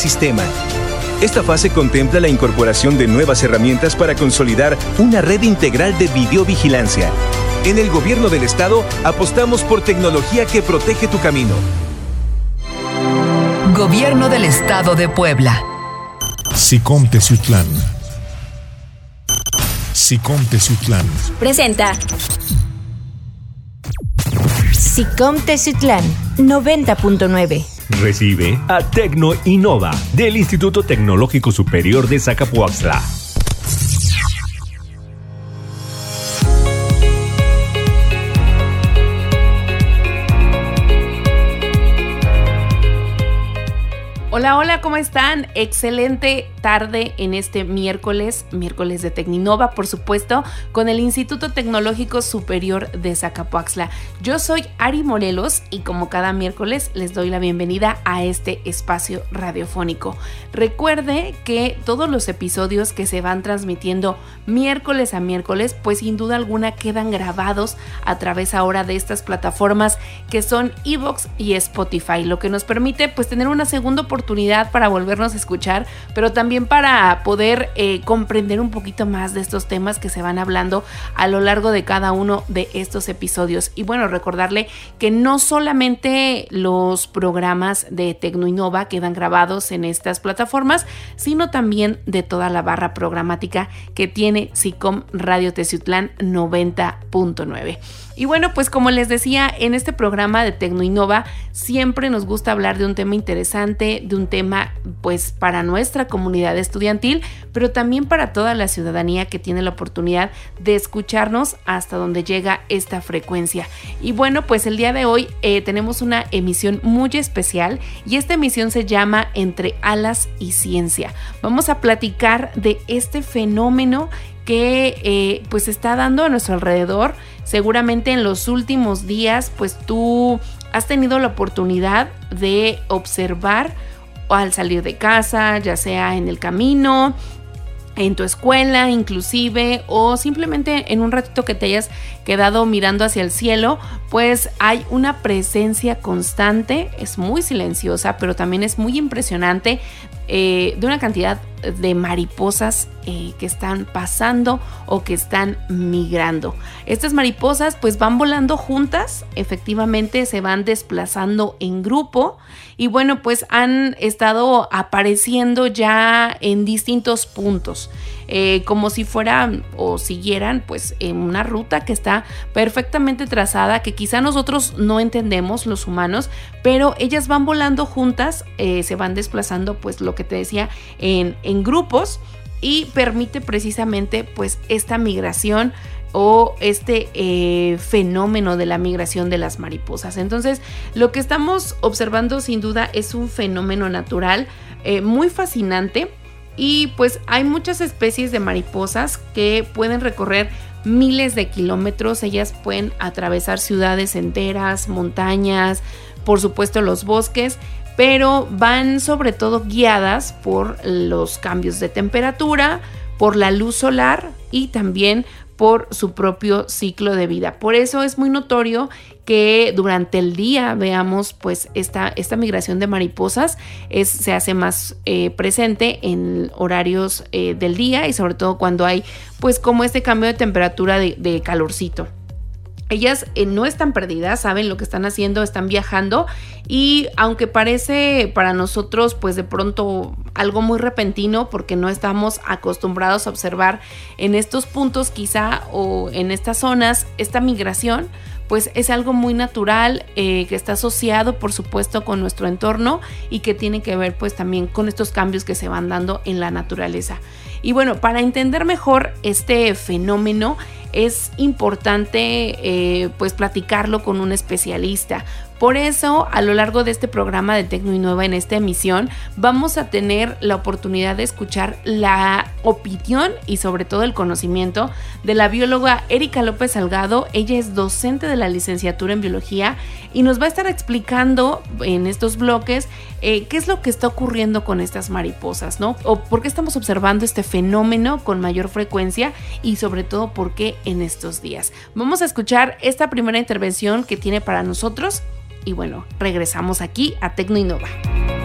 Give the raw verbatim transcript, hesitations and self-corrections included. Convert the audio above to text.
sistema. Esta fase contempla la incorporación de nuevas herramientas para consolidar una red integral de videovigilancia. En el Gobierno del Estado apostamos por tecnología que protege tu camino. Gobierno del Estado de Puebla. SICOM Teciutlán. SICOM Teciutlán. Presenta SICOM Teciutlán noventa punto nueve. Recibe a Tecno Innova del Instituto Tecnológico Superior de Zacapuaxtla. Hola, hola, ¿cómo están? Excelente tarde en este miércoles, miércoles de Tecninova, por supuesto, con el Instituto Tecnológico Superior de Zacapuaxtla. Yo soy Ari Morelos y como cada miércoles les doy la bienvenida a este espacio radiofónico. Recuerde que todos los episodios que se van transmitiendo miércoles a miércoles, pues sin duda alguna quedan grabados a través ahora de estas plataformas que son iVoox y Spotify, lo que nos permite pues tener una segunda oportunidad para volvernos a escuchar, pero también para poder eh, comprender un poquito más de estos temas que se van hablando a lo largo de cada uno de estos episodios. Y bueno, recordarle que no solamente los programas de Tecno Innova quedan grabados en estas plataformas, sino también de toda la barra programática que tiene SICOM Radio Teciutlán noventa punto nueve. Y bueno, pues como les decía, en este programa de Tecno Innova siempre nos gusta hablar de un tema interesante, de un tema pues para nuestra comunidad estudiantil, pero también para toda la ciudadanía que tiene la oportunidad de escucharnos hasta donde llega esta frecuencia. Y bueno, pues el día de hoy eh, tenemos una emisión muy especial y esta emisión se llama Entre Alas y Ciencia. Vamos a platicar de este fenómeno que eh, pues se está dando a nuestro alrededor. Seguramente en los últimos días pues tú has tenido la oportunidad de observar al salir de casa, ya sea en el camino, en tu escuela inclusive, o simplemente en un ratito que te hayas quedado mirando hacia el cielo, pues hay una presencia constante, es muy silenciosa, pero también es muy impresionante, eh, de una cantidad de mariposas eh, que están pasando o que están migrando. Estas mariposas pues van volando juntas, efectivamente se van desplazando en grupo y bueno, pues han estado apareciendo ya en distintos puntos, eh, como si fueran o siguieran pues en una ruta que está perfectamente trazada, que quizá nosotros no entendemos los humanos, pero ellas van volando juntas, eh, se van desplazando pues lo que te decía en, en grupos y permite precisamente pues esta migración o este eh, fenómeno de la migración de las mariposas. Entonces lo que estamos observando sin duda es un fenómeno natural eh, muy fascinante y pues hay muchas especies de mariposas que pueden recorrer miles de kilómetros, ellas pueden atravesar ciudades enteras, montañas, por supuesto los bosques, pero van sobre todo guiadas por los cambios de temperatura, por la luz solar y también por su propio ciclo de vida. Por eso es muy notorio que durante el día veamos pues esta, esta migración de mariposas es, se hace más eh, presente en horarios eh, del día y sobre todo cuando hay pues como este cambio de temperatura de, de calorcito. Ellas eh, no están perdidas, saben lo que están haciendo, están viajando y aunque parece para nosotros pues de pronto algo muy repentino porque no estamos acostumbrados a observar en estos puntos quizá o en estas zonas esta migración, pues es algo muy natural eh, que está asociado por supuesto con nuestro entorno y que tiene que ver pues también con estos cambios que se van dando en la naturaleza. Y bueno, para entender mejor este fenómeno es importante eh, pues platicarlo con un especialista. Por eso, a lo largo de este programa de Tecno Innova, en esta emisión, vamos a tener la oportunidad de escuchar la opinión y sobre todo el conocimiento de la bióloga Erika López Salgado. Ella es docente de la licenciatura en biología y nos va a estar explicando en estos bloques eh, qué es lo que está ocurriendo con estas mariposas, ¿no? O por qué estamos observando este fenómeno con mayor frecuencia y sobre todo por qué en estos días. Vamos a escuchar esta primera intervención que tiene para nosotros. Y bueno, regresamos aquí a Tecno Innova.